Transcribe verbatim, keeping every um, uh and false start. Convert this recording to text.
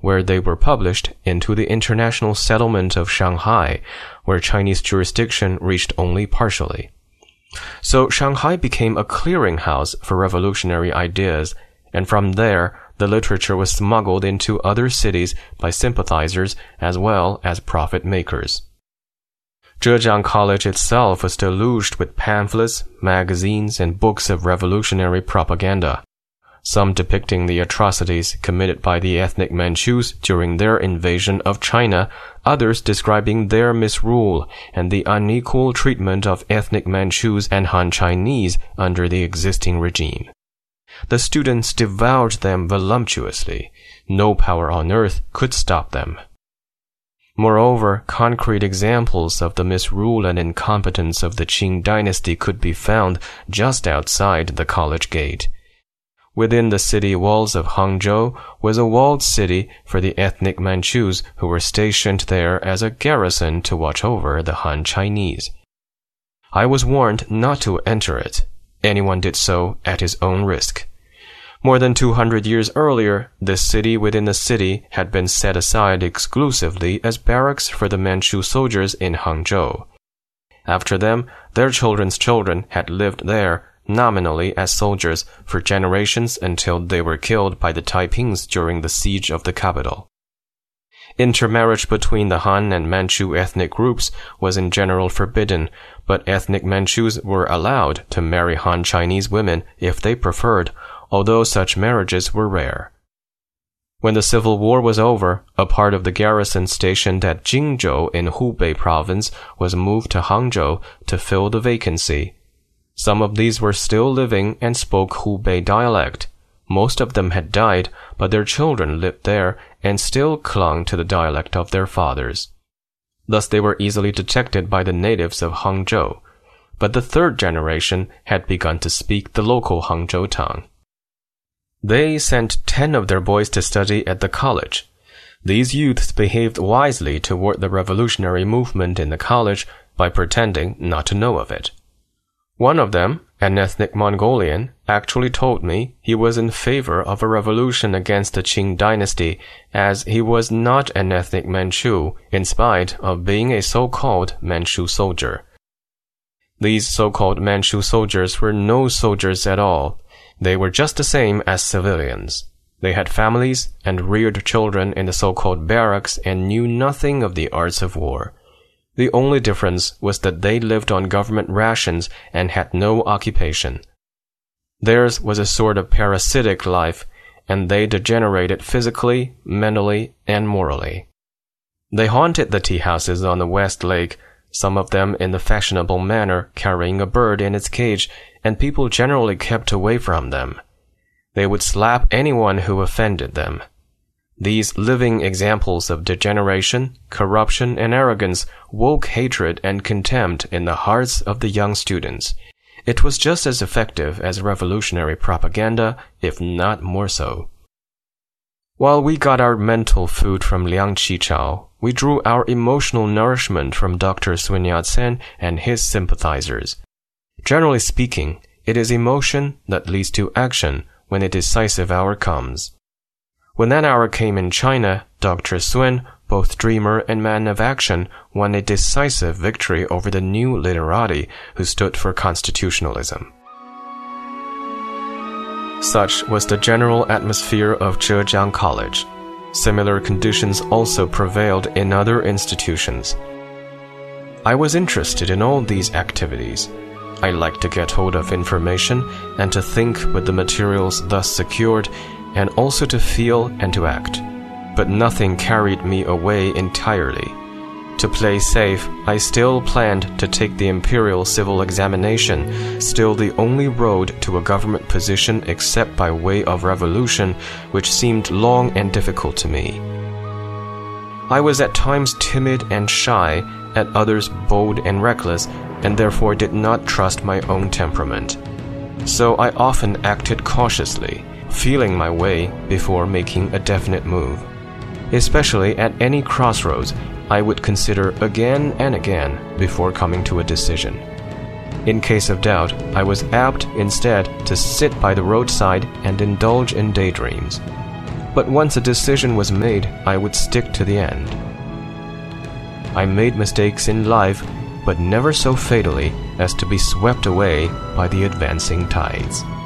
where they were published into the international settlement of Shanghai, where Chinese jurisdiction reached only partially. So Shanghai became a clearinghouse for revolutionary ideas, and from there, the literature was smuggled into other cities by sympathizers as well as profit makers. Zhejiang College itself was deluged with pamphlets, magazines, and books of revolutionary propaganda, some depicting the atrocities committed by the ethnic Manchus during their invasion of China, others describing their misrule and the unequal treatment of ethnic Manchus and Han Chinese under the existing regime. The students devoured them voluptuously. No power on earth could stop them. Moreover, concrete examples of the misrule and incompetence of the Qing dynasty could be found just outside the college gate. Within the city walls of Hangzhou was a walled city for the ethnic Manchus who were stationed there as a garrison to watch over the Han Chinese. I was warned not to enter it. Anyone did so at his own risk. More than two hundred years earlier, this city within the city had been set aside exclusively as barracks for the Manchu soldiers in Hangzhou. After them, their children's children had lived there, nominally as soldiers, for generations until they were killed by the Taipings during the siege of the capital. Intermarriage between the Han and Manchu ethnic groups was in general forbidden, but ethnic Manchus were allowed to marry Han Chinese women if they preferred, although such marriages were rare. When the Civil War was over, a part of the garrison stationed at Jingzhou in Hubei province was moved to Hangzhou to fill the vacancy. Some of these were still living and spoke Hubei dialect. Most of them had died, but their children lived there and still clung to the dialect of their fathers. Thus they were easily detected by the natives of Hangzhou. But the third generation had begun to speak the local Hangzhou tongue. They sent ten of their boys to study at the college. These youths behaved wisely toward the revolutionary movement in the college by pretending not to know of it. One of them, an ethnic Mongolian, actually told me he was in favor of a revolution against the Qing dynasty, as he was not an ethnic Manchu, in spite of being a so-called Manchu soldier. These so-called Manchu soldiers were no soldiers at all. They were just the same as civilians. They had families and reared children in the so-called barracks and knew nothing of the arts of war. The only difference was that they lived on government rations and had no occupation. Theirs was a sort of parasitic life, and they degenerated physically, mentally, and morally. They haunted the tea houses on the West Lake, some of them in the fashionable manner carrying a bird in its cage, and people generally kept away from them. They would slap anyone who offended them. These living examples of degeneration, corruption, and arrogance woke hatred and contempt in the hearts of the young students. It was just as effective as revolutionary propaganda, if not more so. While we got our mental food from Liang Qichao, we drew our emotional nourishment from Doctor Sun Yat-sen and his sympathizers. Generally speaking, it is emotion that leads to action when a decisive hour comes. When that hour came in China, Doctor Sun, both dreamer and man of action, won a decisive victory over the new literati who stood for constitutionalism. Such was the general atmosphere of Zhejiang College. Similar conditions also prevailed in other institutions. I was interested in all these activities. I liked to get hold of information and to think with the materials thus secured, and also to feel and to act. But nothing carried me away entirely. To play safe, I still planned to take the imperial civil examination, still the only road to a government position except by way of revolution, which seemed long and difficult to me. I was at times timid and shy, at others bold and reckless, and therefore did not trust my own temperament. So I often acted cautiously, feeling my way before making a definite move. Especially at any crossroads, I would consider again and again before coming to a decision. In case of doubt, I was apt instead to sit by the roadside and indulge in daydreams. But once a decision was made, I would stick to the end. I made mistakes in life, but never so fatally as to be swept away by the advancing tides.